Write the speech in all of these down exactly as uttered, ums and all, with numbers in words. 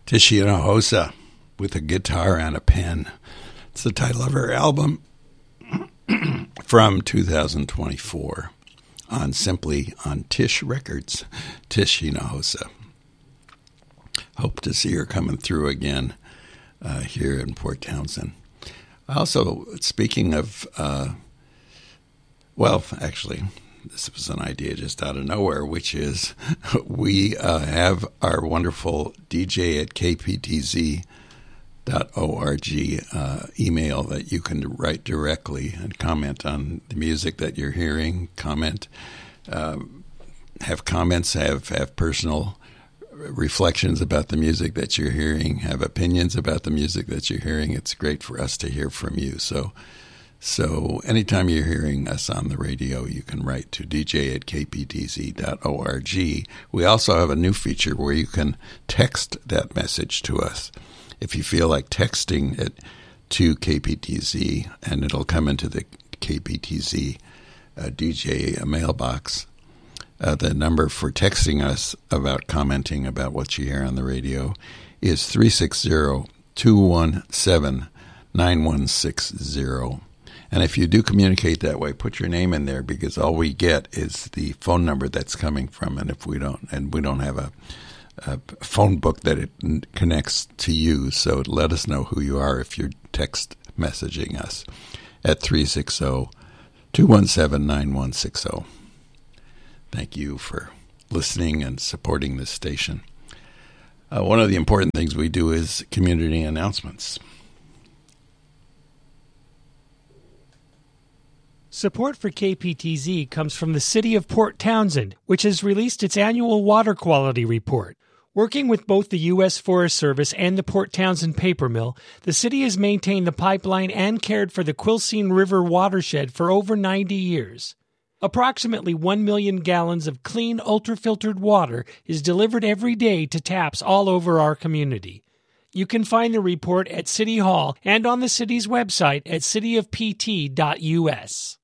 Tish Hinojosa with a guitar and a pen. It's the title of her album from two thousand twenty-four on Simply on Tish Records. Tish Hinojosa. Hope to see her coming through again uh, here in Port Townsend. Also, speaking of, uh, well, actually, this was an idea just out of nowhere, which is we uh, have our wonderful D J at K P T Z dot org uh, email that you can write directly and comment on the music that you're hearing, comment, uh, have comments, have, have personal reflections about the music that you're hearing, have opinions about the music that you're hearing. It's great for us to hear from you. So So anytime you're hearing us on the radio, you can write to D J at K P T Z dot org. We also have a new feature where you can text that message to us. If you feel like texting it to K P T Z, and it'll come into the K P T Z uh, D J mailbox. Uh, the number for texting us about commenting about what you hear on the radio is three six zero, two one seven, nine one six zero. And if you do communicate that way, put your name in there, because all we get is the phone number that's coming from. And if we don't, and we don't have a, a phone book that it connects to you, so let us know who you are if you're text messaging us at three six zero, two one seven, nine one six zero. Thank you for listening and supporting this station. Uh, one of the important things we do is community announcements. Support for K P T Z comes from the City of Port Townsend, which has released its annual water quality report. Working with both the U S Forest Service and the Port Townsend paper mill, the city has maintained the pipeline and cared for the Quilcene River watershed for over ninety years. Approximately one million gallons of clean, ultra-filtered water is delivered every day to taps all over our community. You can find the report at City Hall and on the city's website at city of p t dot u s.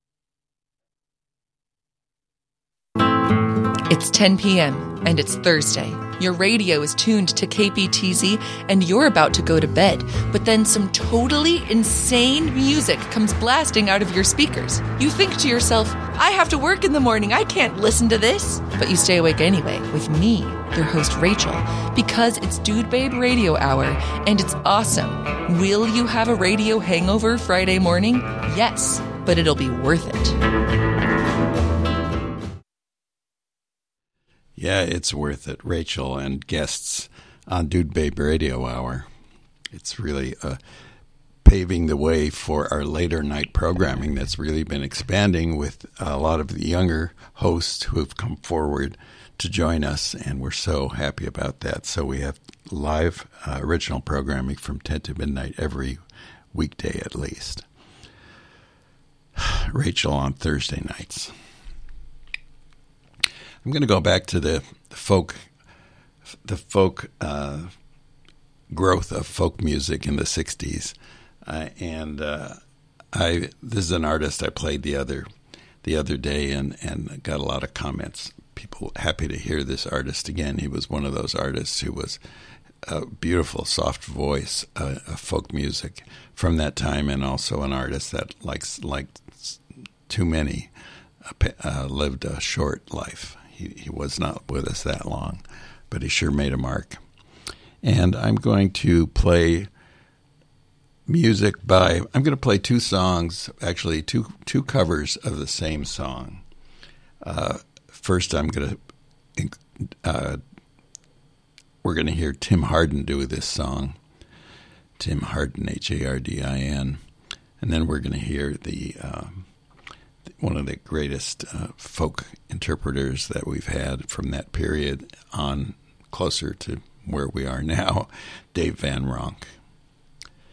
It's ten p.m. and it's Thursday. Your radio is tuned to K P T Z and you're about to go to bed, but then some totally insane music comes blasting out of your speakers. You think to yourself, I have to work in the morning, I can't listen to this. But you stay awake anyway with me, your host Rachel, because it's Dude Babe Radio Hour and it's awesome. Will you have a radio hangover Friday morning? Yes, but it'll be worth it. Yeah, it's worth it. Rachel and guests on Dude Babe Radio Hour. It's really uh, paving the way for our later night programming that's really been expanding with a lot of the younger hosts who have come forward to join us, and we're so happy about that. So we have live uh, original programming from ten to midnight every weekday at least. Rachel on Thursday nights. I'm going to go back to the, the folk, the folk uh, growth of folk music in the sixties, uh, and uh, I this is an artist I played the other the other day, and, and got a lot of comments. People happy to hear this artist again. He was one of those artists who was a beautiful, soft voice uh, of folk music from that time, and also an artist that likes like too many uh, uh, lived a short life. He, he was not with us that long, but he sure made a mark. And I'm going to play music by, I'm going to play two songs, actually two two covers of the same song. Uh, first, I'm going to, uh, we're going to hear Tim Hardin do this song. Tim Hardin, H A R D I N. And then we're going to hear the... Um, one of the greatest uh, folk interpreters that we've had from that period on closer to where we are now, Dave Van Ronk.